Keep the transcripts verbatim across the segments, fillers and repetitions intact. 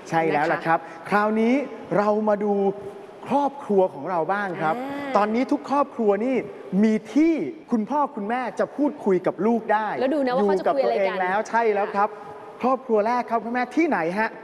ใช่แล้วล่ะครับคราวนี้เรามาดูครอบครัวของเราบ้างครับตอนนี้ทุกครอบครัวนี่มีที่คุณพ่อคุณแม่จะพูดคุยกับลูกได้แล้วดูนะว่าเขาจะคุยอะไรกันแล้วใช่แล้วครับครอบครัวแรกครับคุณแม่ที่ไหนฮะ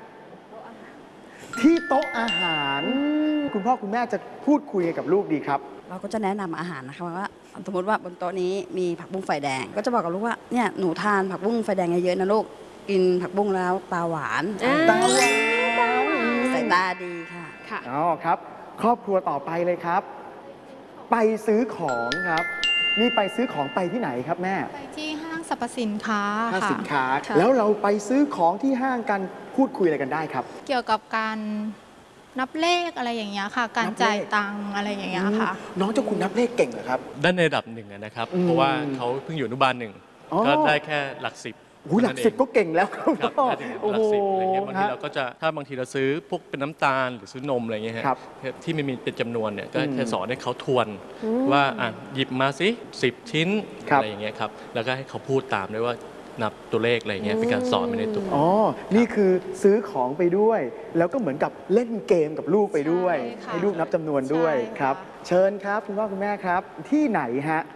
ที่โต๊ะอาหารคุณพ่อคุณแม่จะพูดคุยกับลูกดีครับเราก็จะแนะนำอาหารนะคะว่าสมมติว่าบนโต๊ะนี้มีผักบุ้งไฟแดงก็จะบอกกับลูกว่าเนี่ยหนูทานผักบุ้งไฟแดงเยอะๆนะลูกกินผักบุ้งแล้วตาหวานตาหวานสายตาดีค่ะค่ะอ๋อครับครอบครัวต่อไปเลยครับไปซื้อของครับนี่ไปซื้อของไปที่ไหนครับแม่ไปที่ห้างสรรพสินค้าห้างค่ะสินค้าแล้วเราไปซื้อของที่ห้างกันพูดคุยอะไรกันได้ครับเกี่ยวกับการนับเลขอะไรอย่างเงี้ยค่ะการจ่ายตังค์อะไรอย่างเงี้ยค่ะน้องเจ้าคุณนับเลขเก่งเหรอครับได้ในระดับหนึ่งนะครับเพราะว่าเขาเพิ่งอยู่อนุบาลหนึ่งก็ได้แค่หลักสิบหลักสิบก็เก่งแล้วครับโอ้โหอะไรเงี้ยบางทีเราก็จะถ้าบางทีเราซื้อพวกเป็นน้ำตาลหรือซื้อนมอะไรเงี้ยฮะที่ไม่มีเป็นจำนวนเนี่ยก็แค่สอนให้เขาทวนว่าอ่ะหยิบมาสิสิบชิ้นอะไรอย่างเงี้ยครับแล้วก็ให้เขาพูดตามด้วยว่านับตัวเลขอะไรเงี้ยเป็นการสอนไปในตัวอ๋อนี่คือซื้อของไปด้วยแล้วก็เหมือนกับเล่นเกมกับลูกไปด้วยให้ลูกนับจำนวนด้วยครับเชิญครับคุณพ่อคุณแม่ครับที่ไหนฮะ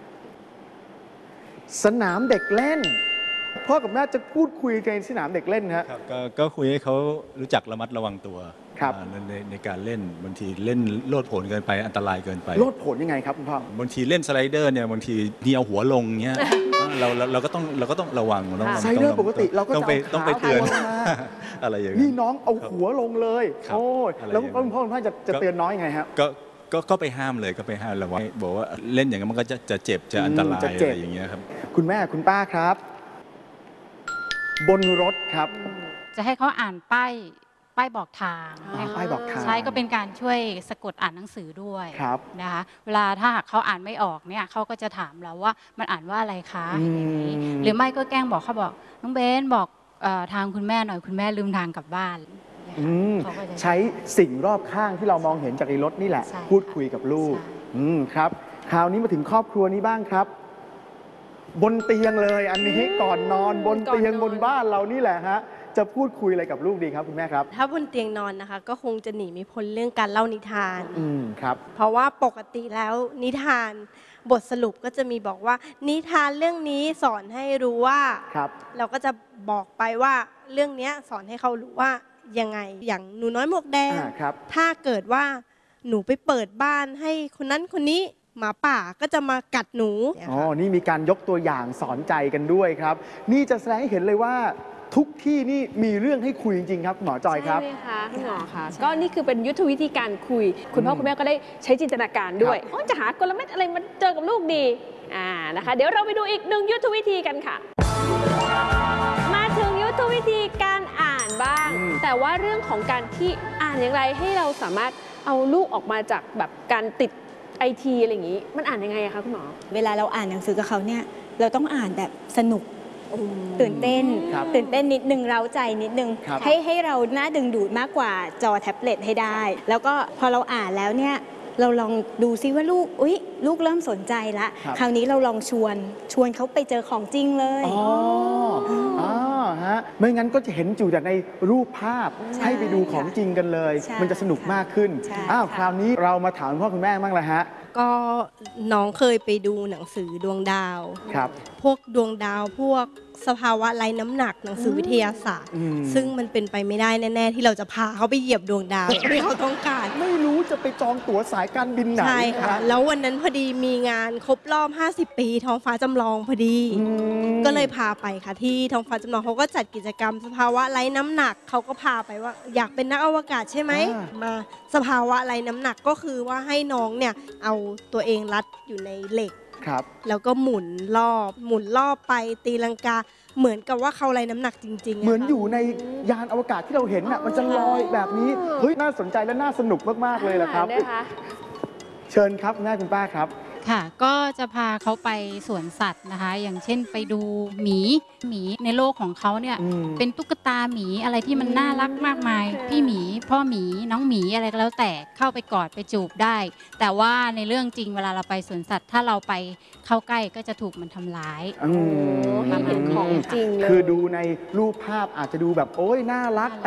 สนามเด็กเล่นพ่อกับแม่จะพูดคุยกันในสนามเด็กเล่นฮะก็คุยให้เขารู้จักระมัดระวังตัวในในการเล่นบางทีเล่นโลดโผนเกินไปอันตรายเกินไปโลดโผนยังไงครับคุณพ่อบางทีเล่นสไลเดอร์เนี่ยบางทีนี่เอาหัวลงเงี้ยเราเราก็ต้องเราก็ต้องระวังต้องสไลเดอร์ปกติเราก็ต้องไปต้องไปเตือนอะไรอย่างนี้นี่น้องเอาหัวลงเลยโอ้แล้วคุณพ่อคุณแม่จะจะเตือนน้อยยังไงครับก็ก็ก็ไปห้ามเลยก็ไปห้ามระวังบอกว่าเล่นอย่างนั้นมันก็จะจะเจ็บจะอันตรายอะไรอย่างเงี้ยครับคุณแม่คุณป้าครับบนรถครับจะให้เขาอ่านป้ายป้ายบอกทางป้ายบอกทางใช่ก็เป็นการช่วยสะกดอ่านหนังสือด้วยนะคะเวลาถ้าหากเขาอ่านไม่ออกเนี่ยเขาก็จะถามเราว่ามันอ่านว่าอะไรคะอย่างนี้หรือไม่ก็แกล้งบอกเขาบอกน้องเบนบอกทางคุณแม่หน่อยคุณแม่ลืมทางกลับบ้านใช้สิ่งรอบข้างที่เรามองเห็นจากในรถนี่แหละพูดคุยกับลูกครับคราวนี้มาถึงครอบครัวนี้บ้างครับบนเตียงเลยอันนี้ก่อนนอนบนเตียงบนบ้านเรานี่แหละฮะจะพูดคุยอะไรกับลูกดีครับคุณแม่ครับถ้าบนเตียงนอนนะคะก็คงจะหนีไม่พ้นเรื่องการเล่านิทานอืมครับเพราะว่าปกติแล้วนิทานบทสรุปก็จะมีบอกว่านิทานเรื่องนี้สอนให้รู้ว่าครับเราก็จะบอกไปว่าเรื่องนี้สอนให้เขารู้ว่ายังไงอย่างหนูน้อยหมวกแดงถ้าเกิดว่าหนูไปเปิดบ้านให้คนนั้นคนนี้หมาป่าก็จะมากัดหนูอ๋อนี่มีการยกตัวอย่างสอนใจกันด้วยครับนี่จะแสดงให้เห็นเลยว่าทุกที่นี่มีเรื่องให้คุยจริงๆครับหมอจอยครับใช่ไหมคะคุณหมอคะก็นี่คือเป็นยุทธวิธีการคุยคุณพ่อคุณแม่ก็ได้ใช้จินตนาการด้วยจะหากลเม็ดอะไรมาเจอกับลูกดีอ่านะคะเดี๋ยวเราไปดูอีกหนึ่งยุทธวิธีกันค่ะมาถึงยุทธวิธีการอ่านบ้างแต่ว่าเรื่องของการที่อ่านอย่างไรให้เราสามารถเอาลูกออกมาจากแบบการติดไอทีอะไรอย่างนี้มันอ่านยังไงอะคะคุณหมอเวลาเราอ่านหนังสือกับเขาเนี่ยเราต้องอ่านแบบสนุกตื่นเต้นตื่นเต้นนิดนึงเร้าใจนิดนึงให้ให้เราน่าดึงดูดมากกว่าจอแท็บเล็ตให้ได้แล้วก็พอเราอ่านแล้วเนี่ยเราลองดูซิว่าลูกอุ๊ยลูกเริ่มสนใจละคราวนี้เราลองชวนชวนเขาไปเจอของจริงเลยอ๋ออ๋อฮะไม่งั้นก็จะเห็นอยู่แต่ในรูปภาพให้ไปดูของจริงกันเลยมันจะสนุกมากขึ้นอ้าวคราวนี้เรามาถามพ่อคุณแม่บ้างเลยฮะก็น้องเคยไปดูหนังสือดวงดาวครับพวกดวงดาวพวกสภาวะไร้น้ำหนักหนังสือวิทยาศาสตร์ซึ่งมันเป็นไปไม่ได้แน่ๆที่เราจะพาเขาไปเหยียบดวงดาวที่เขาต้องการไม่รู้จะไปจองตั๋วสายการบินไหนใช่ค่ะแล้ววันนั้นพอดีมีงานครบรอบห้าสิบปีท้องฟ้าจำลองพอดีก็เลยพาไปค่ะที่ท้องฟ้าจำลองเขาก็จัดกิจกรรมสภาวะไร้น้ำหนักเขาก็พาไปว่าอยากเป็นนักอวกาศใช่ไหมมาสภาวะไร้น้ำหนักก็คือว่าให้น้องเนี่ยเอาตัวเองรัดอยู่ในเหล็กแล้วก็หมุนรอบหมุนรอบไปตีลังกาเหมือนกับว่าเขาไร้น้ำหนักจริงๆเหมือนอยู่ในยานอวกาศที่เราเห็นน่ะมันจะลอยแบบนี้เฮ้ยน่าสนใจและน่าสนุกมากๆเลยแหละครับเชิญครับแม่คุณป้าครับค่ะก็จะพาเขาไปสวนสัตว์นะคะอย่างเช่นไปดูหมีหมีในโลกของเขาเนี่ยเป็นตุ๊กตาหมีอะไรที่มันน่ารักมากมายพี่หมีพ่อหมีน้องหมีอะไรก็แล้วแต่เข้าไปกอดไปจูบได้แต่ว่าในเรื่องจริงเวลาเราไปสวนสัตว์ถ้าเราไปเข้าใกล้ก็จะถูกมันทำร้ายเห็นของจริงเลยคือดูในรูปภาพอาจจะดูแบบโอ้ยน่ารัก